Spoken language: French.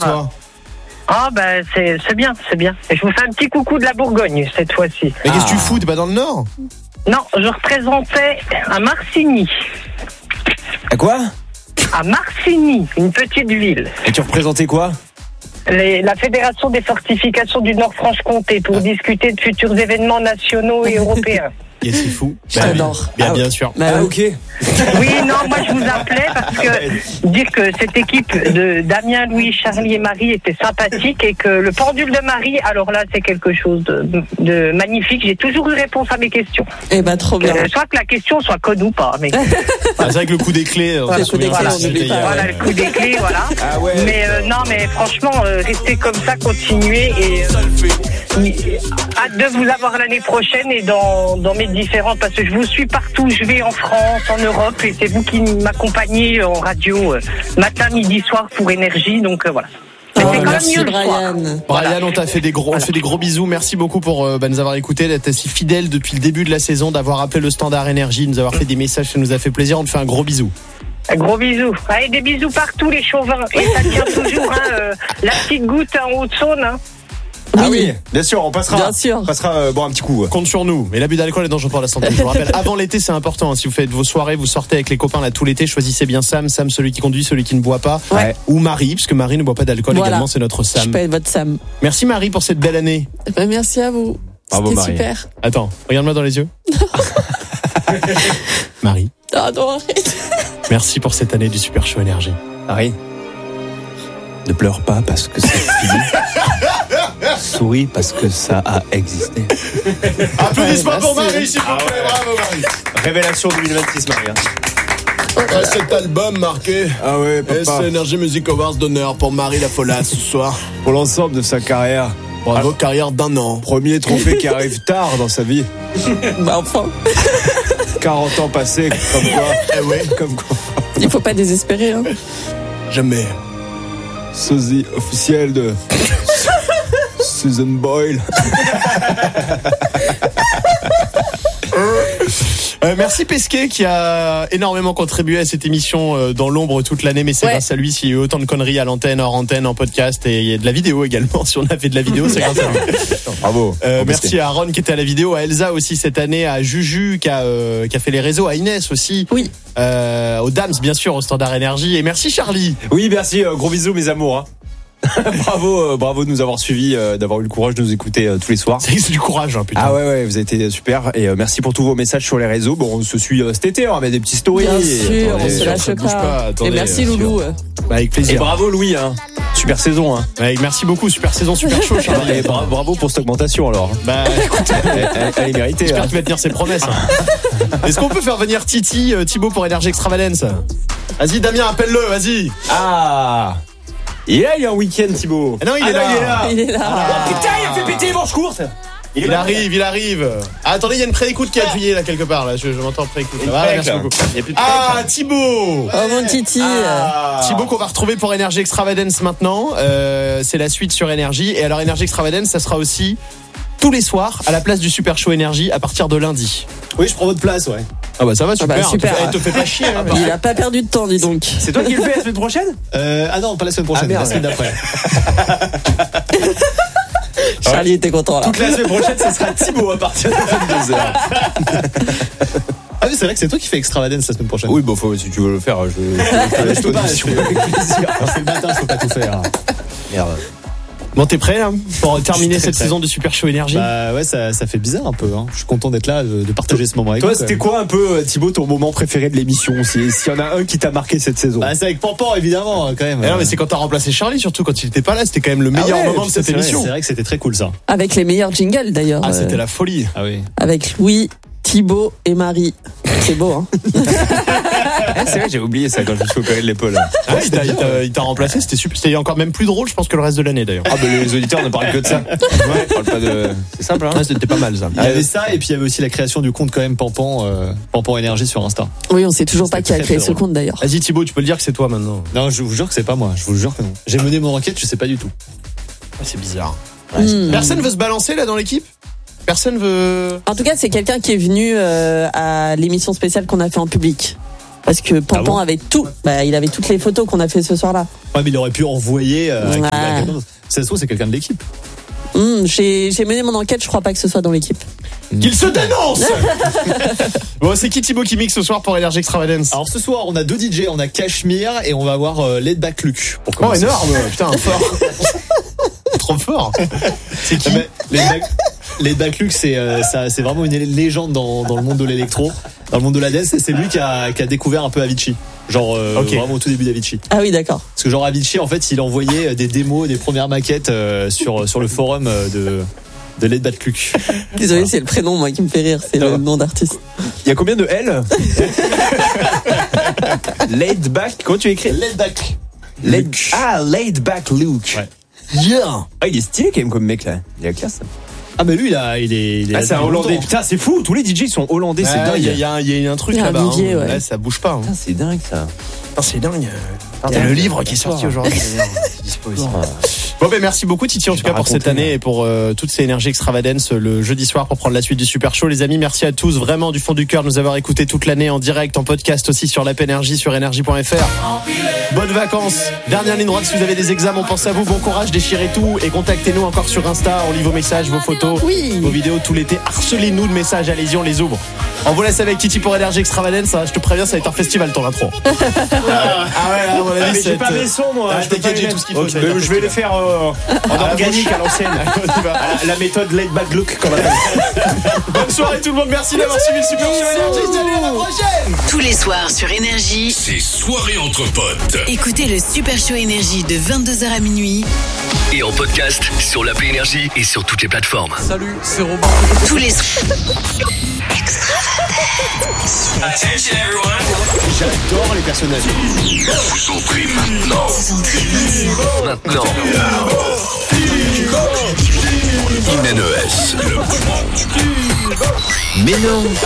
toi? Ah c'est bien. Et je vous fais un petit coucou de la Bourgogne cette fois-ci. Mais qu'est-ce que tu fous? T'es pas dans le Nord? Non, je représentais à Marcigny. À quoi? À Marcigny, une petite ville. Et tu représentais quoi? La Fédération des fortifications du Nord-Franche-Comté pour discuter de futurs événements nationaux et européens. Yes, c'est fou. J'adore. Bien sûr. Ok. Oui, non, moi je vous appelais parce que dire que cette équipe de Damien, Louis, Charlie et Marie était sympathique et que le pendule de Marie, alors là c'est quelque chose de magnifique. J'ai toujours eu réponse à mes questions. Eh ben trop bien. Soit que la question soit conne ou pas. Mais... c'est vrai que le coup des clés. Le coup des clés, on n'oublie pas. Voilà, le coup des clés, voilà. Ah ouais. Mais non, mais franchement, restez comme ça, continuez et hâte de vous avoir l'année prochaine et dans mes différentes, parce que je vous suis partout, je vais en France, en Europe et c'est vous qui m'accompagnez en radio matin, midi, soir pour Énergie, donc voilà. Mais c'est quand même Merci mieux le soir. Brian, on t'a fait on fait des gros bisous. Merci beaucoup pour nous avoir écoutés, d'être si fidèle depuis le début de la saison, d'avoir appelé le Standard Énergie, de nous avoir fait des messages, ça nous a fait plaisir. On te fait un gros bisou. Un gros bisou. Allez, des bisous partout les chauvins. Et ça tient toujours, la petite goutte en Haute-Saône. Ah oui, bien sûr, on passera. Bien sûr. On passera boire un petit coup. Compte sur nous. Mais l'abus d'alcool est dangereux pour la santé. Je vous rappelle, avant l'été, c'est important. Si vous faites vos soirées, vous sortez avec les copains là tout l'été, choisissez bien Sam, celui qui conduit, celui qui ne boit pas. Ouais. Ou Marie, parce que Marie ne boit pas d'alcool également, c'est notre Sam. Je peux être votre Sam. Merci Marie pour cette belle année. Ben, merci à vous. Bravo, C'était Marie. super. Attends, regarde-moi dans les yeux. Marie, Ah non, arrête. merci pour cette année du Super Show Énergie. Harry, ne pleure pas parce que c'est fini. Souris parce que ça a existé. Applaudissements pour Marie, s'il vous plaît. Bravo Marie. Révélation 2026, Marie. Cet album marqué Ah ouais, papa. Energy Music Awards d'honneur pour Marie Lafolasse ce soir. Pour l'ensemble de sa carrière. Bravo, carrière d'1 an. Premier trophée qui arrive tard dans sa vie. Bah enfin, 40 ans passés, comme quoi. Eh ouais, Comme quoi. il faut pas désespérer. Hein. jamais. Sosie officiel de Susan Boyle. Merci Pesquet qui a énormément contribué à cette émission dans l'ombre toute l'année, mais c'est grâce à lui s'il y a eu autant de conneries à l'antenne, hors antenne, en podcast, et il y a de la vidéo également. Si on a fait de la vidéo, c'est grâce à lui. Bravo. Merci à Aaron qui était à la vidéo, à Elsa aussi cette année, à Juju qui a fait les réseaux, à Inès aussi. Oui. Au Dams bien sûr, au Standard Énergie, et merci Charlie. Oui, merci. Gros bisous, mes amours. Hein. bravo de nous avoir suivis, d'avoir eu le courage de nous écouter tous les soirs. C'est du courage, hein, putain. Ah ouais, vous avez été super et merci pour tous vos messages sur les réseaux. Bon, on se suit cet été, on va mettre des petites stories. Bien sûr, Attendez, on se lâche bouge pas, pas. attendez, Et merci bien Loulou. Avec Et plaisir. bravo Louis, hein. Super saison. Hein. Merci beaucoup, super saison, super chaud Charlie. Et bravo pour cette augmentation alors. Bah écoute, Elle est méritée. j'espère Hein. qu'il va tenir ses promesses. Est-ce qu'on peut faire venir Thibaut pour Energy Extravagance? Vas-y Damien, appelle-le, vas-y. Ah, il est un week-end Thibaut. Ah non, il est là. Il est là. Oh putain, il a fait péter les manches courtes. Il arrive. Ah, attendez, il y a une préécoute qui est appuyée là quelque part. Là, je m'entends préécoute. Une Voilà, préc, merci là. beaucoup. Il y a plus de Ah, Thibaut. Oh mon titi. Thibaut qu'on va retrouver pour Energy Extravagance maintenant. C'est la suite sur Energy. Et alors Energy Extravagance, ça sera aussi tous les soirs à la place du Super Show Énergie à partir de lundi. Oui, je prends votre place, ouais. Ah bah ça va, super. super. Te fais pas chier. Hein, Il a pas perdu de temps, dis donc. C'est toi qui le fais la semaine prochaine? Ah non, pas la semaine prochaine, Ah, merde. la semaine d'après. Charlie était content là. Toute la semaine prochaine, ce sera Thibaut à partir de 22h. Ah oui, c'est vrai que c'est toi qui fais Extravagance la semaine prochaine. Oui, bon, si tu veux le faire, je peux pas, je fais avec plaisir. Quand c'est le matin, je peux pas tout faire. Merde. Bon, t'es prêt là pour terminer Je suis cette très saison de Super Show Énergie? Bah ouais, ça fait bizarre un peu. Hein. Je suis content d'être là, de partager ce moment avec Toi, vous. c'était quoi un peu, Thibaut, ton moment préféré de l'émission? S'il y en a un qui t'a marqué cette saison? Bah c'est avec Pampan évidemment, quand même. Non, mais c'est quand t'as remplacé Charlie, surtout quand il était pas là, c'était quand même le meilleur ouais, moment de cette C'est vrai, émission. c'est vrai que c'était très cool ça. Avec les meilleurs jingles d'ailleurs. Ah, c'était la folie. Ah oui. Avec Louis, Thibaut et Marie. C'est beau, hein. C'est vrai, j'ai oublié ça quand je me suis opéré de l'épaule. Ah, il t'a remplacé, c'était super. C'était encore même plus drôle, je pense, que le reste de l'année d'ailleurs. Ah, bah les auditeurs ne parlent que de ça. Ouais, ils parlent pas de. C'est simple, hein. Ah, c'était pas mal ça. Il y avait ça et puis il y avait aussi la création du compte quand même Pampan Énergie sur Insta. Oui, on sait toujours pas qui a très, créé très ce drôle. compte d'ailleurs. Vas-y Thibaut, tu peux le dire que c'est toi maintenant. Non, je vous jure que c'est pas moi, je vous jure que non. J'ai mené mon enquête, je sais pas du tout. Ah, c'est bizarre. Hmm. Personne veut se balancer là dans l'équipe? Personne veut. En tout cas, c'est quelqu'un qui est venu à l'émission spéciale qu'on a fait en public. Parce que Pampan avait tout. Bah, il avait toutes les photos qu'on a fait ce soir-là. Ouais, mais il aurait pu envoyer. À Ouais. quelqu'un d'autre. Ça se trouve, c'est quelqu'un de l'équipe. J'ai mené mon enquête, je crois pas que ce soit dans l'équipe. Qu'il se dénonce. Bon, c'est qui Thibaut qui mixe ce soir pour Energy Extravagance? Alors ce soir, on a 2 DJ, on a Cachemire et on va avoir Laid Back Luke. Pour Oh, commencer. énorme. Putain, fort. Trop fort. C'est qui? Laid Back Luke, c'est vraiment une légende dans le monde de l'électro, dans le monde de la dance. C'est lui qui a découvert un peu Avicii. Genre vraiment au tout début d'Avicii. Ah oui, d'accord. Parce que genre Avicii, en fait, il envoyait des démos, des premières maquettes sur le forum de Laid Back Luke. Désolé, Voilà. c'est le prénom moi qui me fait rire, c'est le nom d'artiste. Il y a combien de L? Laid back, comment tu écris? Laid Back. Laid back Luke. Ouais. Yeah. Ah, il est stylé quand même comme mec là. Il a la classe. Ah mais lui il est Ah, c'est un Hollandais. Putain, c'est fou. Tous les DJ sont hollandais, c'est dingue. Il y a un truc Il y a un là-bas. vivier, ouais. Là, ça bouge pas. Putain, c'est dingue ça. Putain, c'est dingue. Il y a le livre qui est sorti aujourd'hui. Bon, ben merci beaucoup Titi en tout cas pour cette année et pour toutes ces énergies extravagance le jeudi soir pour prendre la suite du Super Show. Les amis, merci à tous vraiment du fond du cœur de nous avoir écoutés toute l'année en direct, en podcast aussi sur l'app Énergie, sur énergie.fr. Bonnes vacances. Dernière ligne droite, si vous avez des examens, on pense à vous. Bon courage, déchirez tout et contactez-nous encore sur Insta. On lit vos messages, vos photos, vos vidéos tout l'été. Harcelez-nous de messages, allez-y, on les ouvre. On vous laisse avec Titi pour Énergie Extravagance. Je te préviens, ça va être un festival ton intro. Ah ouais, à mon avis, J'ai pas mes sons moi. je t'inquiète, j'ai tout ce qu'il faut. Ok, mais je vais les faire en organique à l'ancienne. La méthode Laid Back Luke comme on appelle. Bonne soirée tout le monde, merci d'avoir suivi le Super Show Énergie. Salut, à la prochaine. Tous les soirs sur Énergie, C'est soirée entre potes. écoutez le Super Show Énergie de 22h à minuit. Et en podcast sur l'appli Énergie et sur toutes les plateformes. Salut, c'est Robin. Tous les Attention everyone. J'adore les personnages. Vous entrez maintenant. INES, le moment du Mais non.